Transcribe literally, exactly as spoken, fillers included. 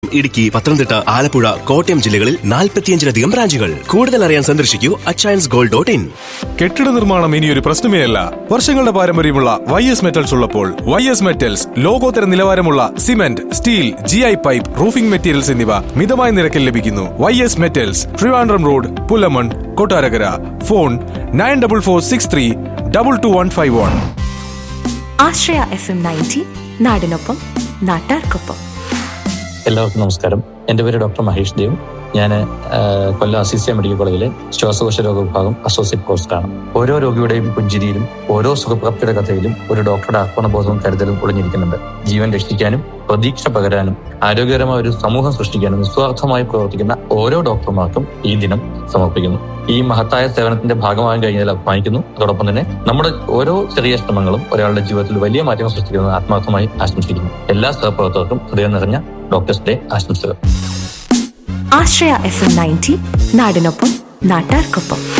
ഇടുക്കി, പത്തനംതിട്ട, ആലപ്പുഴ, കോട്ടയം ജില്ലകളിൽ നാൽപ്പത്തിയഞ്ചിലധികം ബ്രാഞ്ചുകൾ. കൂടുതൽ അറിയാൻ സന്ദർശിക്കൂ അച്ചയൻസ് ഗോൾഡ് ഡോട്ട് ഇൻ. കെട്ടിട നിർമ്മാണം ഇനിയൊരു പ്രശ്നമേ അല്ല. വർഷങ്ങളുടെ പാരമ്പര്യമുള്ള വൈ എസ് മെറ്റൽസ് ഉള്ളപ്പോൾ വൈ എസ് മെറ്റൽസ് ലോകോത്തര നിലവാരമുള്ള cement, steel, G I pipe, roofing materials എന്നിവ മിതമായ നിരക്കിൽ ലഭിക്കുന്നു. Y S metals, Trivandrum road, Pulamon, Kottarakkara. Phone nine double four six three double two one five one. ആശ്രയ എഫ് എം നയൻറ്റി, നാടിനൊപ്പം നാട്ടാർക്കൊപ്പം. എല്ലാവർക്കും നമസ്കാരം. എൻ്റെ പേര് ഡോക്ടർ മഹേഷ് ദേവ്. ഞാൻ കൊല്ലം അസിസ്റ്റന്റ് മെഡിക്കൽ കോളേജിലെ ശ്വാസകോശ രോഗ വിഭാഗം അസോസിയേറ്റ് പോസ്റ്റാണ്. ഓരോ രോഗിയുടെയും പുഞ്ചിരിയിലും ഓരോ സുഖപ്രാപ്തിയുടെ കഥയിലും ഒരു ഡോക്ടറുടെ അർപ്പണബോധവും കരുതലും ഒളിഞ്ഞിരിക്കുന്നുണ്ട്. ജീവൻ രക്ഷിക്കാനും പ്രതീക്ഷ പകരാനും ആരോഗ്യകരമായ ഒരു സമൂഹം സൃഷ്ടിക്കാനും നിസ്വാർത്ഥമായി പ്രവർത്തിക്കുന്ന ഓരോ ഡോക്ടർമാർക്കും ഈ ദിനം സമർപ്പിക്കുന്നു. ഈ മഹത്തായ സേവനത്തിന്റെ ഭാഗമാകാൻ കഴിഞ്ഞതിൽ അഭിമാനിക്കുന്നു. അതോടൊപ്പം തന്നെ നമ്മുടെ ഓരോ ചെറിയ ശ്രമങ്ങളും ഒരാളുടെ ജീവിതത്തിൽ വലിയ മാറ്റങ്ങൾ സൃഷ്ടിക്കുന്നത് ആത്മാർത്ഥമായി ആശംസിക്കുന്നു. എല്ലാ സഹപ്രവർത്തകർക്കും ഹൃദയം നിറഞ്ഞ ഡോക്ടേഴ്സ് ഡേ ആശംസകൾ. ആശ്രയ എഫ് എം നയൻറ്റി, നാടിനൊപ്പം നാട്ടാർക്കൊപ്പം.